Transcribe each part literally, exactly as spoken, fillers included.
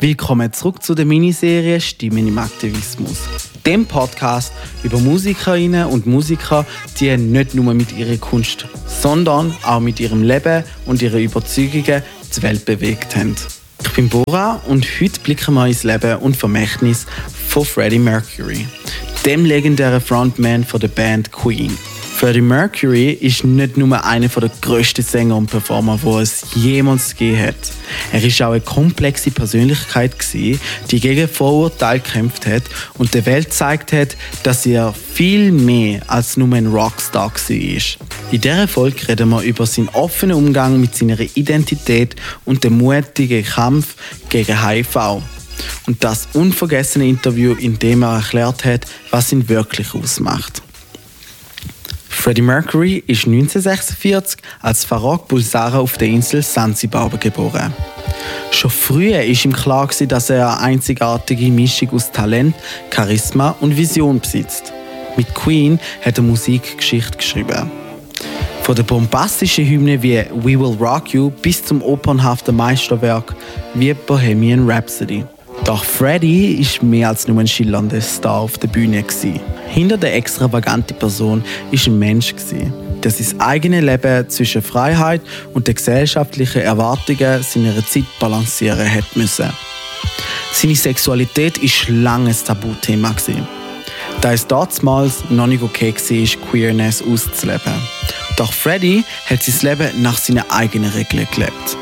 Willkommen zurück zu der Miniserie Stimmen im Aktivismus. Dem Podcast über Musikerinnen und Musiker, die nicht nur mit ihrer Kunst, sondern auch mit ihrem Leben und ihren Überzeugungen die Welt bewegt haben. Ich bin Bora und heute blicken wir ins Leben und Vermächtnis von Freddie Mercury, dem legendären Frontman von der Band Queen. Freddie Mercury ist nicht nur einer der grössten Sänger und Performer, die es jemals gegeben hat. Er war auch eine komplexe Persönlichkeit, die gegen Vorurteile gekämpft hat und der Welt gezeigt hat, dass er viel mehr als nur ein Rockstar war. In dieser Folge reden wir über seinen offenen Umgang mit seiner Identität und den mutigen Kampf gegen H I V. Und das unvergessene Interview, in dem er erklärt hat, was ihn wirklich ausmacht. Freddie Mercury ist neunzehnhundertsechsundvierzig als Farrokh Bulsara auf der Insel Sansibar geboren. Schon früh war ihm klar, dass er eine einzigartige Mischung aus Talent, Charisma und Vision besitzt. Mit Queen hat er Musikgeschichte geschrieben. Von der bombastischen Hymne wie «We Will Rock You» bis zum opernhaften Meisterwerk wie «Bohemian Rhapsody». Doch Freddie war mehr als nur ein schillernder Star auf der Bühne. Hinter der extravaganten Person war ein Mensch, der sein eigenes Leben zwischen Freiheit und den gesellschaftlichen Erwartungen seiner Zeit balancieren musste. Seine Sexualität war lange ein Tabuthema, da es damals noch nicht okay war, Queerness auszuleben. Doch Freddie hat sein Leben nach seinen eigenen Regeln gelebt.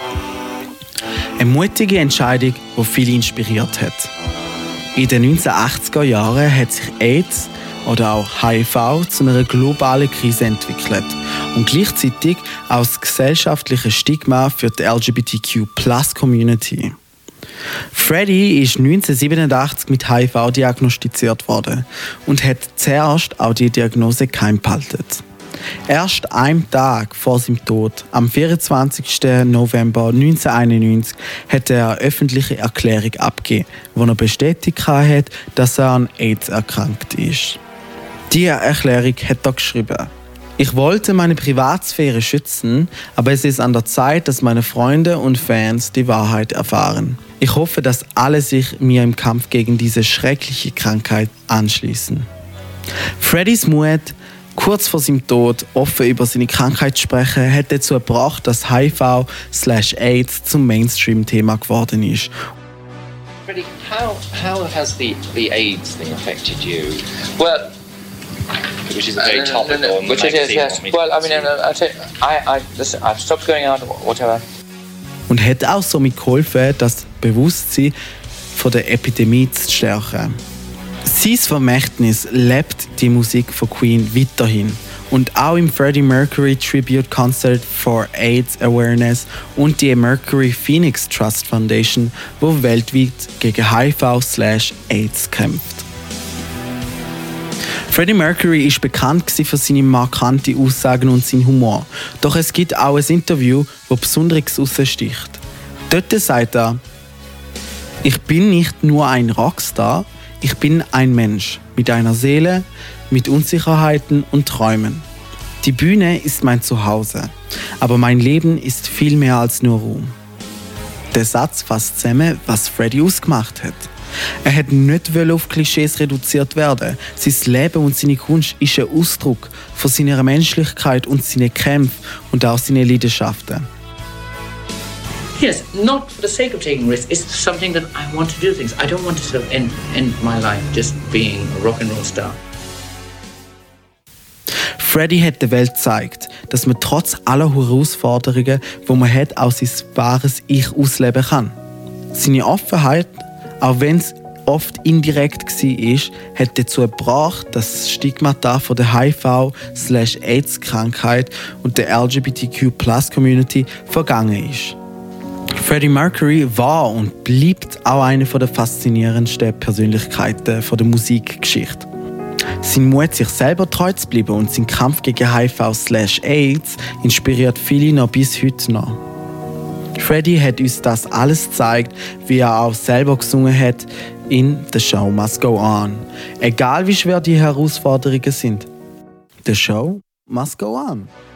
Eine mutige Entscheidung, die viele inspiriert hat. In den neunzehnhundertachtziger Jahren hat sich AIDS oder auch H I V zu einer globalen Krise entwickelt und gleichzeitig auch das gesellschaftliche Stigma für die L G B T Q Plus Community. Freddie ist neunzehnhundertsiebenundachtzig mit H I V diagnostiziert worden und hat zuerst auch die Diagnose geheim behalten. Erst einen Tag vor seinem Tod, am vierundzwanzigsten November neunzehnhunderteinundneunzig, hat er eine öffentliche Erklärung abgegeben, wo er bestätigt hat, dass er an AIDS erkrankt ist. Diese Erklärung hat er geschrieben: Ich wollte meine Privatsphäre schützen, aber es ist an der Zeit, dass meine Freunde und Fans die Wahrheit erfahren. Ich hoffe, dass alle sich mir im Kampf gegen diese schreckliche Krankheit anschließen. Freddies Mut, kurz vor seinem Tod offen über seine Krankheit zu sprechen, hat dazu gebracht, dass H I V slash AIDS zum Mainstream-Thema geworden ist. Freddie, how, how has the, the AIDS thing affected you? Well, which is a very topical no, no, no, which it is, yes. Well, I mean, I, I, I, listen, I've stopped going out, whatever. Und hat auch somit geholfen, das Bewusstsein von der Epidemie zu stärken. Sein Vermächtnis lebt die Musik von Queen weiterhin und auch im Freddie Mercury Tribute Concert for AIDS Awareness und die Mercury Phoenix Trust Foundation, wo weltweit gegen H I V slash AIDS kämpft. Freddie Mercury ist bekannt für seine markanten Aussagen und seinen Humor, doch es gibt auch ein Interview, das besonders heraussticht. Dort sagt er: Ich bin nicht nur ein Rockstar, ich bin ein Mensch mit einer Seele, mit Unsicherheiten und Träumen. Die Bühne ist mein Zuhause, aber mein Leben ist viel mehr als nur Ruhm. Der Satz fasst zusammen, was Freddie ausgemacht hat. Er hat nicht auf Klischees reduziert werden. Sein Leben und seine Kunst ist ein Ausdruck von seiner Menschlichkeit und seinen Kämpfen und auch seinen Leidenschaften. Yes, not for the sake of taking risks. It's something that I want to do things. I don't want to sort of end, end my life just being a rock and roll star. Freddie hat der Welt gezeigt, dass man trotz aller Herausforderungen, die man hat, auch sein wahres Ich ausleben kann. Seine Offenheit, auch wenn es oft indirekt war, hat dazu gebracht, dass das Stigmata von der H I V slash AIDS Krankheit und der L G B T Q Plus Community vergangen ist. Freddie Mercury war und bleibt auch eine der faszinierendsten Persönlichkeiten der Musikgeschichte. Sein Mut, sich selber treu zu bleiben und sein Kampf gegen H I V slash AIDS inspiriert viele noch bis heute noch. Freddie hat uns das alles gezeigt, wie er auch selber gesungen hat in «The Show Must Go On». Egal wie schwer die Herausforderungen sind, «The Show Must Go On».